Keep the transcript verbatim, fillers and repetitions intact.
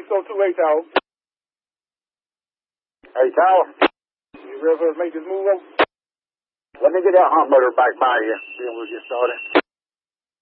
think so too, hey, Tower. Hey, Tower. You ready for us to make this move over? Let me get that hump motor back by you. Be able to get started.